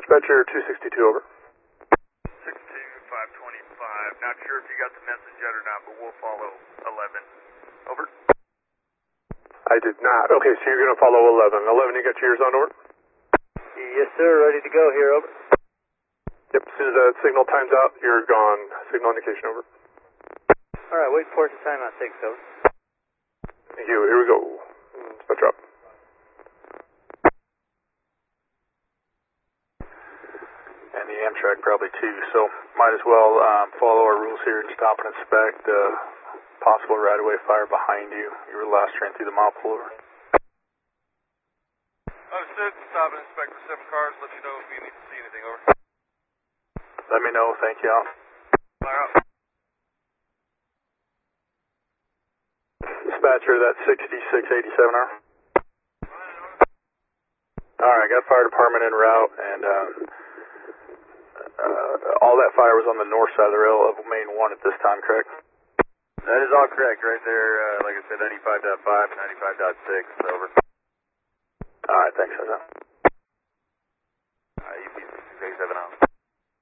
Dispatcher 262, over. 62525. Not sure if you got the message yet or not, but we'll follow 11. Over. I did not. Okay, so you're going to follow 11. 11, you got your ears on, over? Yes, sir. Ready to go here, over. Yep, as soon as that signal times out, you're gone. Signal indication, over. All right, wait for it to time out. 6, over. Thank you. Here we go. Dispatcher up. And the Amtrak probably too, so might as well follow our rules here and stop and inspect possible right-of-way fire behind you. You were the last train through the mile pull over. Understood. Stop and inspect for 7 cars. Let you know if you need to see anything, over. Let me know, thank you. Fire out. Dispatcher, that's 6687 hour. Alright, got fire department en route, and all that fire was on the north side of the rail of main 1 at this time, correct? That is all correct. Right there, like I said, 95.5, 95.6, over. Alright, thanks, Jose.